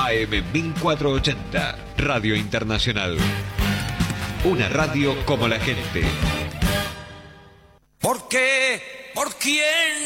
AM 1480, Radio Internacional. Una radio como la gente. ¿Por qué? ¿Por quién?